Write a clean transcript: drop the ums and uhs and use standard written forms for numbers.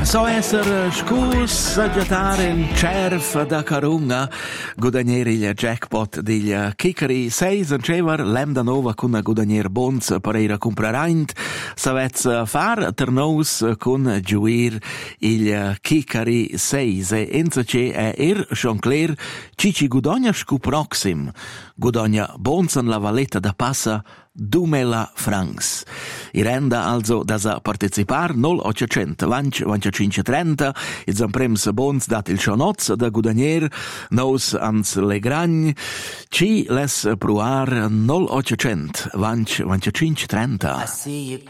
So esser scus a giocare in cerf da Carunga, guadagnare il jackpot degli Kikari 6 en cever lem da nova con guadagnare bons per ir a compraraint, savets far ternous con giuir il Kikari 6 e enza ce è Jean-Claire cici gudogna scu proxim, gudogna bons en la valletta da Passa 2000 francs. Irenda also da sa participar 0800 25 30 ils emprems bons dat il shonoz da guadagner nos ans legragn ci les pruar 0800 25 30.